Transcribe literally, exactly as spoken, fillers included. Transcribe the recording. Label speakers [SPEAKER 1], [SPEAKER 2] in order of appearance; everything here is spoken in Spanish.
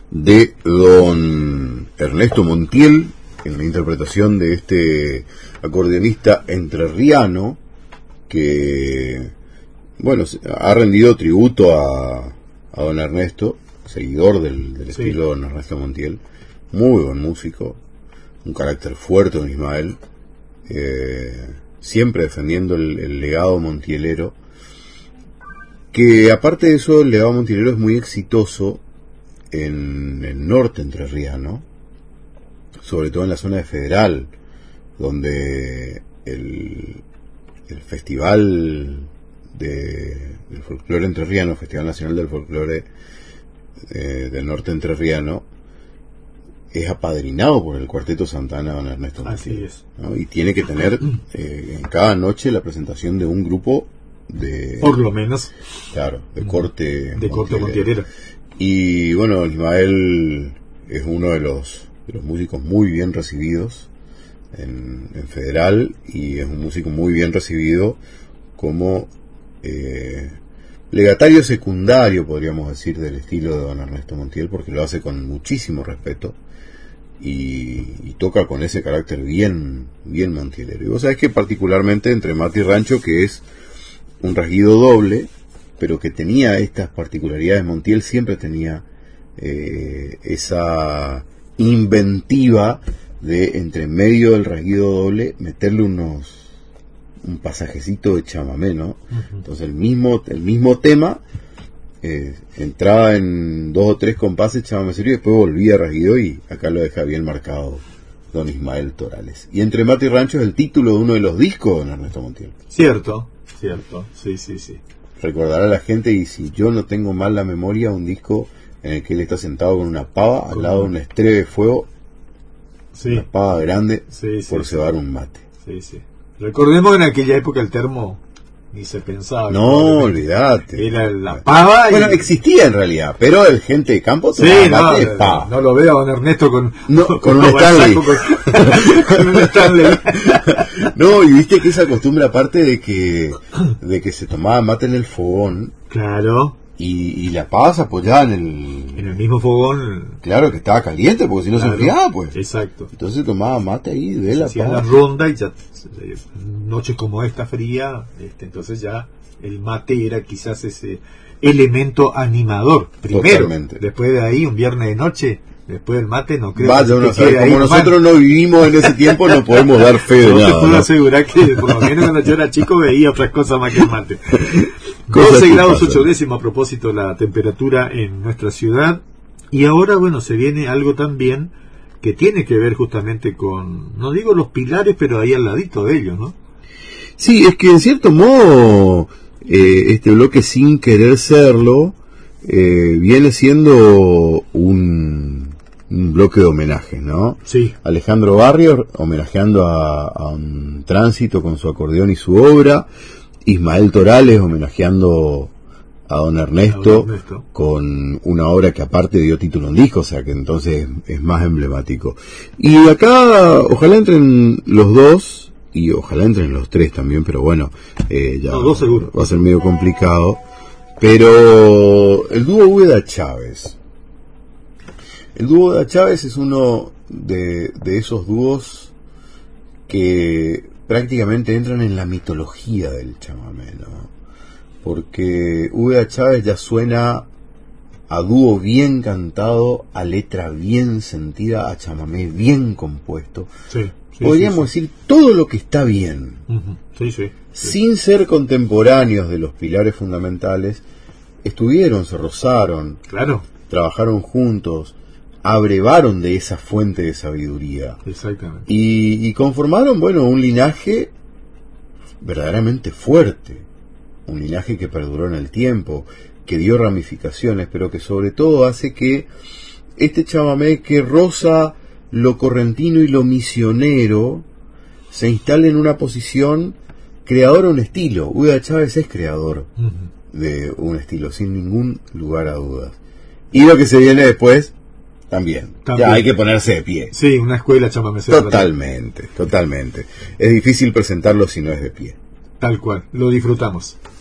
[SPEAKER 1] de don Ernesto Montiel, en la interpretación de este acordeonista entrerriano que, bueno, ha rendido tributo a, a don Ernesto, seguidor del, del
[SPEAKER 2] Sí.
[SPEAKER 1] estilo de don Ernesto Montiel, muy buen músico, un carácter fuerte don Ismael, eh, siempre defendiendo el, el legado montielero, que aparte de eso el legado montielero es muy exitoso en el norte entrerriano, sobre todo en la zona de Federal, donde el, el festival de, del folclore entrerriano, Festival Nacional del Folclore eh, del Norte Entrerriano, es apadrinado por el Cuarteto Santana don Ernesto Montiel.
[SPEAKER 2] Así es.
[SPEAKER 1] ¿No? Y tiene que tener eh, en cada noche la presentación de un grupo de,
[SPEAKER 2] Por lo menos,
[SPEAKER 1] claro, de corte
[SPEAKER 2] de corte montielero.
[SPEAKER 1] Y bueno, Ismael es uno de los, de los músicos muy bien recibidos en, en Federal, y es un músico muy bien recibido como eh, legatario secundario, podríamos decir, del estilo de don Ernesto Montiel, porque lo hace con muchísimo respeto y, y toca con ese carácter bien, bien montielero. Y vos sabés que particularmente entre Mate y Rancho, que es un rasguido doble, pero que tenía estas particularidades, Montiel siempre tenía eh, esa inventiva de entre medio del rasguido doble meterle unos un pasajecito de chamamé, ¿no?
[SPEAKER 2] Uh-huh.
[SPEAKER 1] Entonces el mismo el mismo tema eh, entraba en dos o tres compases chamamé serio y después volvía a rasguido, y acá lo deja bien marcado don Ismael Torales. Y entre Mate y Rancho es el título de uno de los discos de don Ernesto Montiel.
[SPEAKER 2] Cierto, cierto, sí, sí, sí.
[SPEAKER 1] Recordará a la gente, y si yo no tengo mal la memoria, un disco en el que él está sentado con una pava al lado de una estrella de fuego,
[SPEAKER 2] Sí,
[SPEAKER 1] una pava grande,
[SPEAKER 2] sí, sí,
[SPEAKER 1] por
[SPEAKER 2] sí.
[SPEAKER 1] cebar un mate.
[SPEAKER 2] Sí, sí. Recordemos que en aquella época el termo ni se pensaba.
[SPEAKER 1] No, olvídate.
[SPEAKER 2] Era la pava y...
[SPEAKER 1] Bueno, existía en realidad, pero el gente de campo
[SPEAKER 2] Sí,
[SPEAKER 1] tomaba
[SPEAKER 2] no,
[SPEAKER 1] mate de pava.
[SPEAKER 2] no lo veo a don Ernesto con,
[SPEAKER 1] No, con un Stanley.
[SPEAKER 2] Con, con un Stanley.
[SPEAKER 1] No, y viste que esa costumbre, aparte de que de que se tomaba mate en el fogón,
[SPEAKER 2] Claro,
[SPEAKER 1] y, y la pava se apoyaba en el...
[SPEAKER 2] en el mismo fogón.
[SPEAKER 1] Claro, que estaba caliente, porque si no
[SPEAKER 2] Claro,
[SPEAKER 1] se enfriaba, pues.
[SPEAKER 2] Exacto.
[SPEAKER 1] Entonces tomaba mate ahí de la
[SPEAKER 2] Hacían la
[SPEAKER 1] pava.
[SPEAKER 2] ronda y ya, eh, noches como esta fría, este, entonces ya el mate era quizás ese elemento animador. Primero,
[SPEAKER 1] Totalmente.
[SPEAKER 2] después de ahí, un viernes de noche, después del mate, no creo
[SPEAKER 1] Vaya,
[SPEAKER 2] que
[SPEAKER 1] uno
[SPEAKER 2] te
[SPEAKER 1] sabe,
[SPEAKER 2] quede ahí
[SPEAKER 1] como
[SPEAKER 2] nomás.
[SPEAKER 1] nosotros no vivimos en ese tiempo, no podemos dar fe de
[SPEAKER 2] No te
[SPEAKER 1] nada,
[SPEAKER 2] puedo
[SPEAKER 1] ¿no?
[SPEAKER 2] asegurar que por lo menos cuando yo era chico veía otras cosas más que el mate.
[SPEAKER 1] Cosas
[SPEAKER 2] doce
[SPEAKER 1] que
[SPEAKER 2] grados
[SPEAKER 1] pasan.
[SPEAKER 2] ocho décimos a propósito la temperatura en nuestra ciudad. Y ahora, bueno, se viene algo también que tiene que ver justamente con, no digo los pilares, pero ahí al ladito de ellos, ¿no?
[SPEAKER 1] Sí, es que en cierto modo eh, este bloque, sin querer serlo, eh, viene siendo un, un bloque de homenajes, ¿no?
[SPEAKER 2] Sí.
[SPEAKER 1] Alejandro Barrio homenajeando a, a un Tránsito con su acordeón y su obra, Ismael Torales homenajeando a don Ernesto,
[SPEAKER 2] A don Ernesto.
[SPEAKER 1] con una obra que aparte dio título a un disco, o sea que entonces es más emblemático. Y acá ojalá entren los dos, y ojalá entren los tres también, pero bueno, eh, ya
[SPEAKER 2] Los dos seguro.
[SPEAKER 1] va a ser medio complicado. Pero el dúo Úbeda Chávez. El dúo Úbeda Chávez es uno de, de esos dúos que prácticamente entran en la mitología del chamamé, ¿no? Porque Úbeda Chávez ya suena a dúo bien cantado, a letra bien sentida, a chamamé bien compuesto.
[SPEAKER 2] Sí. sí,
[SPEAKER 1] Podríamos
[SPEAKER 2] sí,
[SPEAKER 1] decir todo lo que está bien,
[SPEAKER 2] sí. Ujú. Sí, sí, sí.
[SPEAKER 1] sin ser contemporáneos de los pilares fundamentales. Estuvieron, se rozaron,
[SPEAKER 2] Claro,
[SPEAKER 1] trabajaron juntos, abrevaron de esa fuente de sabiduría
[SPEAKER 2] exactamente.
[SPEAKER 1] y, y conformaron, bueno, un linaje verdaderamente fuerte, un linaje que perduró en el tiempo, que dio ramificaciones, pero que sobre todo hace que este chamamé, que roza lo correntino y lo misionero, se instale en una posición creadora de un estilo. Úbeda Chávez es creador
[SPEAKER 2] Ujú.
[SPEAKER 1] de un estilo, sin ningún lugar a dudas. Y lo que se viene después, también.
[SPEAKER 2] También.
[SPEAKER 1] Ya hay que ponerse de pie.
[SPEAKER 2] Sí, una escuela chamamecera.
[SPEAKER 1] Totalmente, totalmente. Es difícil presentarlo si no es de pie.
[SPEAKER 2] Tal cual, lo disfrutamos.